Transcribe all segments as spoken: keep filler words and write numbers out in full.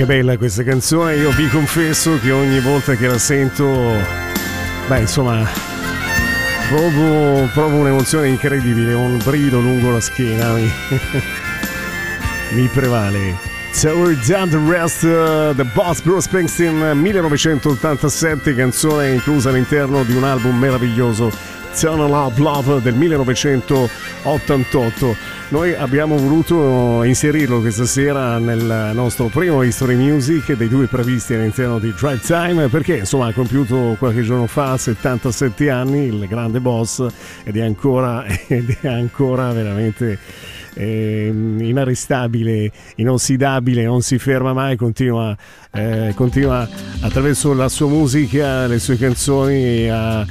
Che bella questa canzone, io vi confesso che ogni volta che la sento, beh insomma, provo, provo un'emozione incredibile, un brivido lungo la schiena mi, mi prevale. Tower Down the Rest, uh, The Boss Bruce Springsteen, millenovecentottantasette, canzone inclusa all'interno di un album meraviglioso, Tunnel of Love del millenovecentottantotto. Noi abbiamo voluto inserirlo questa sera nel nostro primo History Music dei due previsti all'interno di Drive Time, perché insomma ha compiuto qualche giorno fa settantasette anni il grande boss ed è ancora, ed è ancora veramente eh, inarrestabile, inossidabile, non si ferma mai, continua, eh, continua attraverso la sua musica, le sue canzoni a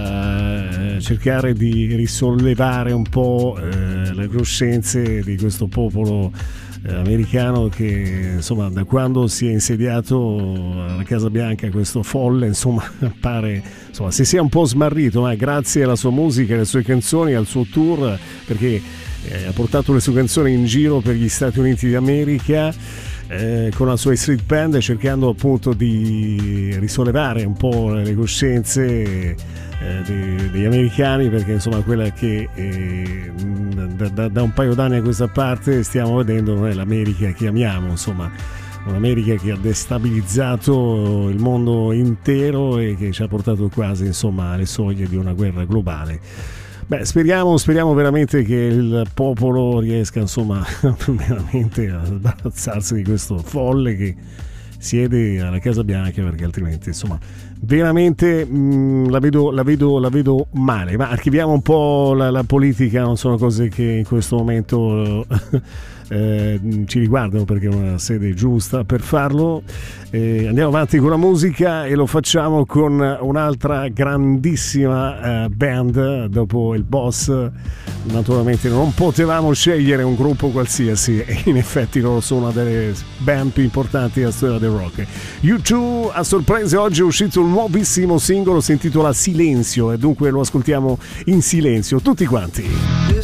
Uh, cercare di risollevare un po' uh, le coscienze di questo popolo uh, americano che insomma da quando si è insediato alla Casa Bianca, questo folle insomma pare insomma si sia un po' smarrito, ma grazie alla sua musica, alle sue canzoni, al suo tour, perché eh, ha portato le sue canzoni in giro per gli Stati Uniti d'America Eh, con la sua street band, cercando appunto di risollevare un po' le coscienze eh, dei, degli americani, perché insomma quella che eh, da, da, da un paio d'anni a questa parte stiamo vedendo non è l'America che amiamo, insomma un'America che ha destabilizzato il mondo intero e che ci ha portato quasi insomma alle soglie di una guerra globale. Beh, speriamo, speriamo veramente che il popolo riesca insomma veramente a sbarazzarsi di questo folle che siede alla Casa Bianca, perché altrimenti insomma veramente mh, la, vedo, la, vedo, la vedo male. Ma archiviamo un po' la, la politica, non sono cose che in questo momento eh, ci riguardano, perché è una sede giusta per farlo. Eh, andiamo avanti con la musica e lo facciamo con un'altra grandissima eh, band. Dopo il boss naturalmente non potevamo scegliere un gruppo qualsiasi e in effetti loro sono una delle band più importanti della storia del rock. U due a sorpresa oggi è uscito un nuovissimo singolo, si intitola Silenzio, e dunque lo ascoltiamo in silenzio tutti quanti.